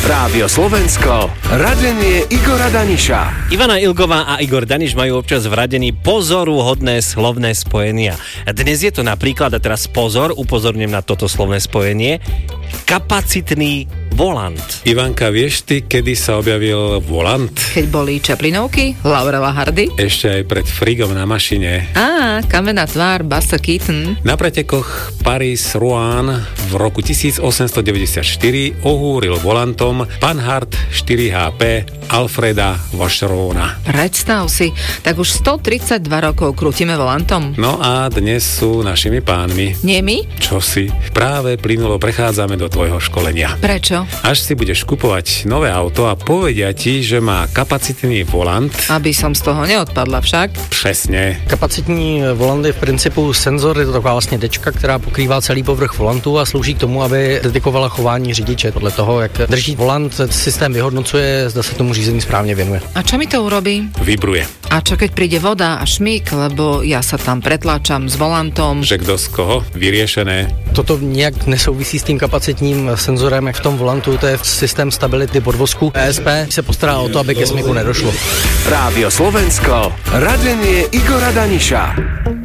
Rádio Slovensko, radenie Igora Daniša. Ivana Ilgová a Igor Daniš majú občas v radení pozoruhodné slovné spojenia. Dnes je to napríklad, a teraz pozor, upozorním na toto slovné spojenie, kapacitný volant. Ivanka, vieš ty, kedy sa objavil volant? Keď boli Chaplinovky, Laurela Hardy. Ešte aj pred Frigom na mašine. Á, kamenná tvár, Buster Keaton. Na pretekoch Paris-Rouen v roku 1894 ohúril volantom Panhard 4HP Alfreda Vacherona. Predstav si, tak už 132 rokov krútime volantom. No a dnes sú našimi pánmi. Nie my? Čo si? Práve plynulo prechádzame do tvojho školenia. Prečo? Až si budeš kupovať nové auto a povedia ti, že má kapacitný volant. Aby som z toho neodpadla však. Přesně. Kapacitní volant je v principu senzor, je to taková vlastně dečka, která pokrývá celý povrch volantu a slouží k tomu, aby detikovala chování řidiče. Podle toho, jak drží volant, systém vyhodnocuje, zda se tomu řízení správně věnuje. A čo mi to urobí? Vibruje. A čo keď príde voda a šmík, lebo ja sa tam pretláčam s volantom? Že kdo z koho? Vyriešené. Toto nějak nesouvisí s tím kapacitním senzorem, jak v tom volantu, to je systém stability podvozku. ESP se postará o to, aby ke smyku nedošlo. Rádio Slovensko, radenie Igora Daniša.